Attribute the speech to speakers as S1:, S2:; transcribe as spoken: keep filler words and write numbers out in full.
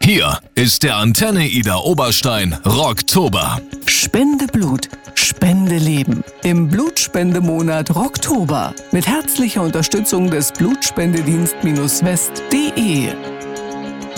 S1: Hier ist der Antenne Ida Oberstein Rocktober.
S2: Spende Blut, spende Leben. Im Blutspendemonat Rocktober. Mit herzlicher Unterstützung des Blutspendedienst-West punkt de.